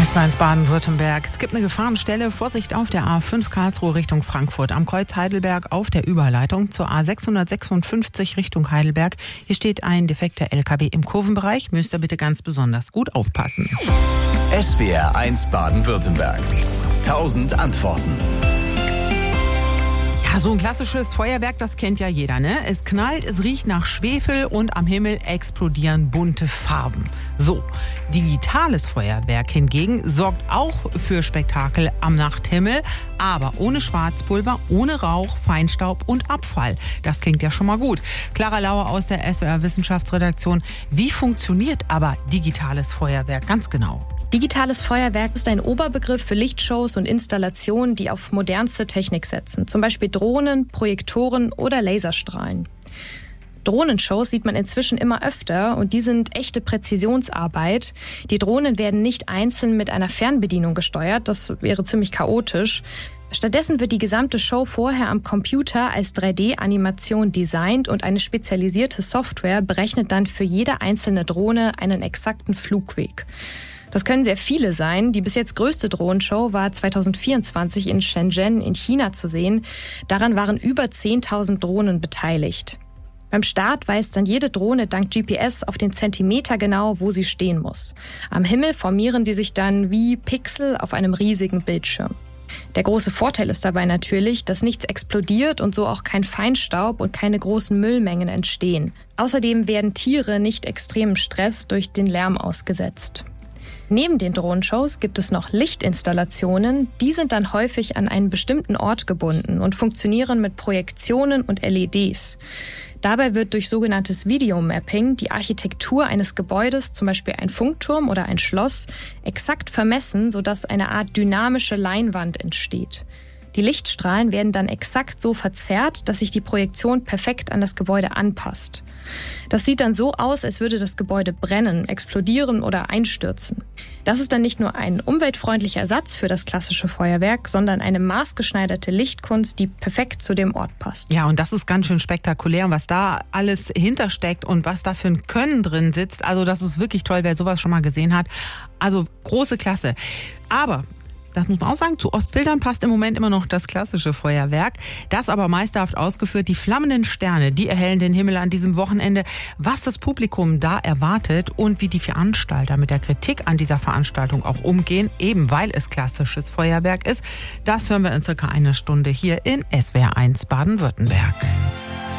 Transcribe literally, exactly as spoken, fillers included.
Es war ins Baden-Württemberg. Es gibt eine Gefahrenstelle. Vorsicht auf der A fünf Karlsruhe Richtung Frankfurt. Am Kreuz Heidelberg auf der Überleitung zur A sechshundertsechsundfünfzig Richtung Heidelberg. Hier steht ein defekter L K W im Kurvenbereich. Müsst ihr bitte ganz besonders gut aufpassen. S W R eins Baden-Württemberg. Tausend Antworten. Ja, so ein klassisches Feuerwerk, das kennt ja jeder, ne? Es knallt, es riecht nach Schwefel und am Himmel explodieren bunte Farben. So, digitales Feuerwerk hingegen sorgt auch für Spektakel am Nachthimmel, aber ohne Schwarzpulver, ohne Rauch, Feinstaub und Abfall. Das klingt ja schon mal gut. Clara Lauer aus der S W R Wissenschaftsredaktion. Wie funktioniert aber digitales Feuerwerk ganz genau? Digitales Feuerwerk ist ein Oberbegriff für Lichtshows und Installationen, die auf modernste Technik setzen. Zum Beispiel Drohnen, Projektoren oder Laserstrahlen. Drohnenshows sieht man inzwischen immer öfter und die sind echte Präzisionsarbeit. Die Drohnen werden nicht einzeln mit einer Fernbedienung gesteuert, das wäre ziemlich chaotisch. Stattdessen wird die gesamte Show vorher am Computer als drei D-Animation designt und eine spezialisierte Software berechnet dann für jede einzelne Drohne einen exakten Flugweg. Das können sehr viele sein. Die bis jetzt größte Drohnenshow war zweitausendvierundzwanzig in Shenzhen in China zu sehen. Daran waren über zehntausend Drohnen beteiligt. Beim Start weist dann jede Drohne dank G P S auf den Zentimeter genau, wo sie stehen muss. Am Himmel formieren die sich dann wie Pixel auf einem riesigen Bildschirm. Der große Vorteil ist dabei natürlich, dass nichts explodiert und so auch kein Feinstaub und keine großen Müllmengen entstehen. Außerdem werden Tiere nicht extremem Stress durch den Lärm ausgesetzt. Neben den Drohnenshows gibt es noch Lichtinstallationen. Die sind dann häufig an einen bestimmten Ort gebunden und funktionieren mit Projektionen und L E Ds. Dabei wird durch sogenanntes Videomapping die Architektur eines Gebäudes, zum Beispiel ein Funkturm oder ein Schloss, exakt vermessen, sodass eine Art dynamische Leinwand entsteht. Die Lichtstrahlen werden dann exakt so verzerrt, dass sich die Projektion perfekt an das Gebäude anpasst. Das sieht dann so aus, als würde das Gebäude brennen, explodieren oder einstürzen. Das ist dann nicht nur ein umweltfreundlicher Ersatz für das klassische Feuerwerk, sondern eine maßgeschneiderte Lichtkunst, die perfekt zu dem Ort passt. Ja, und das ist ganz schön spektakulär, was da alles hintersteckt und was da für ein Können drin sitzt. Also das ist wirklich toll, wer sowas schon mal gesehen hat. Also große Klasse. Aber das muss man auch sagen, zu Ostfildern passt im Moment immer noch das klassische Feuerwerk. Das aber meisterhaft ausgeführt. Die flammenden Sterne, die erhellen den Himmel an diesem Wochenende. Was das Publikum da erwartet und wie die Veranstalter mit der Kritik an dieser Veranstaltung auch umgehen, eben weil es klassisches Feuerwerk ist, das hören wir in circa einer Stunde hier in S W R eins Baden-Württemberg.